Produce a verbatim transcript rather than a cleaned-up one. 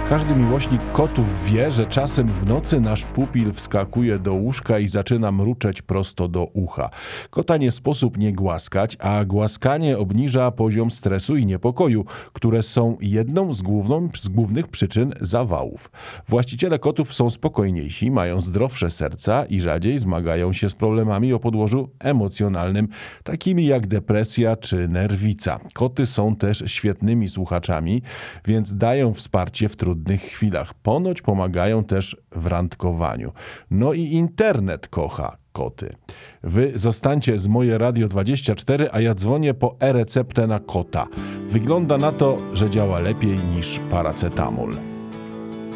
Każdy miłośnik kotów wie, że czasem w nocy nasz pupil wskakuje do łóżka i zaczyna mruczeć prosto do ucha. Kota nie sposób nie głaskać, a głaskanie obniża poziom stresu i niepokoju, które są jedną z, główną, z głównych przyczyn zawałów. Właściciele kotów są spokojniejsi, mają zdrowsze serca i rzadziej zmagają się z problemami o podłożu emocjonalnym, takimi jak depresja czy nerwica. Koty są też świetnymi słuchaczami, więc dają wsparcie w trudnych chwilach. Ponoć pomagają też w randkowaniu. No i internet kocha koty. Wy zostańcie z Moje Radio dwadzieścia cztery, a ja dzwonię po e-receptę na kota. Wygląda na to, że działa lepiej niż paracetamol.